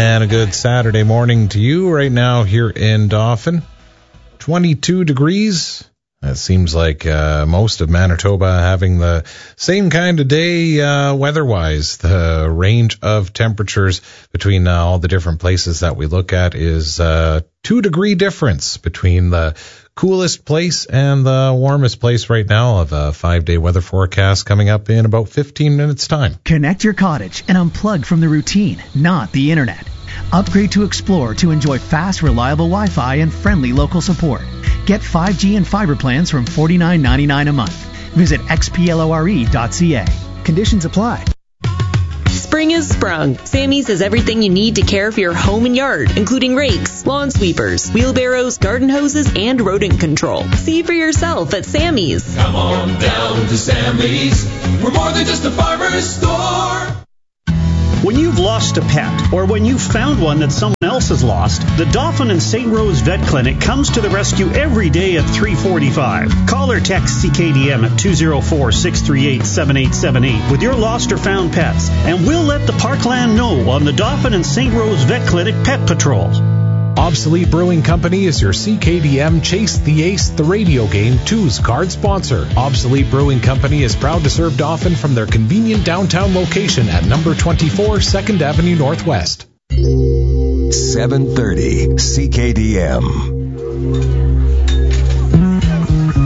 And a good Saturday morning to you right now here in Dauphin. 22 degrees. It seems like most of Manitoba having the same kind of day weather-wise. The range of temperatures between all the different places that we look at is 2-degree difference between the coolest place and the warmest place right now of a 5-day weather forecast coming up in about 15 minutes' time. Connect your cottage and unplug from the routine, not the internet. Upgrade to Explore to enjoy fast, reliable Wi-Fi and friendly local support. Get 5G and fiber plans from $49.99 a month. Visit xplore.ca. Conditions apply. Spring is sprung. Sammy's has everything you need to care for your home and yard, including rakes, lawn sweepers, wheelbarrows, garden hoses, and rodent control. See for yourself at Sammy's. Come on down to Sammy's. We're more than just a farmer's store. When you've lost a pet, or when you've found one that someone else has lost, the Dauphin and St. Rose Vet Clinic comes to the rescue every day at 3:45. Call or text CKDM at 204-638-7878 with your lost or found pets, and we'll let the Parkland know on the Dauphin and St. Rose Vet Clinic Pet Patrol. Obsolete Brewing Company is your CKDM Chase the Ace, the radio game 2's card sponsor. Obsolete Brewing Company is proud to serve Dauphin from their convenient downtown location at number 24 2nd Avenue Northwest. 730 CKDM.